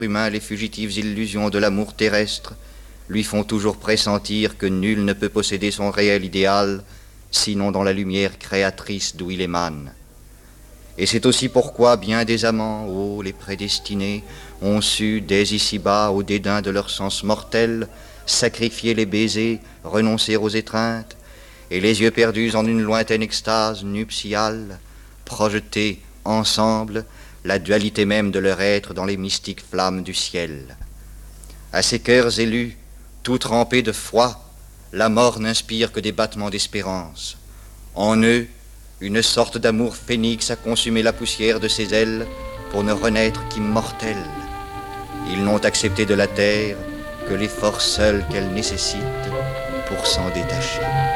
humain, les fugitives illusions de l'amour terrestre lui font toujours pressentir que nul ne peut posséder son réel idéal, sinon dans la lumière créatrice d'où il émane. Et c'est aussi pourquoi bien des amants, ô les prédestinés, ont su, dès ici-bas, au dédain de leur sens mortel, sacrifier les baisers, renoncer aux étreintes, et les yeux perdus en une lointaine extase nuptiale, projeter ensemble la dualité même de leur être dans les mystiques flammes du ciel. À ces cœurs élus, tout trempés de foi, la mort n'inspire que des battements d'espérance. En eux, une sorte d'amour phénix a consumé la poussière de ses ailes pour ne renaître qu'immortels. Ils n'ont accepté de la terre que les forces seules qu'elle nécessite pour s'en détacher.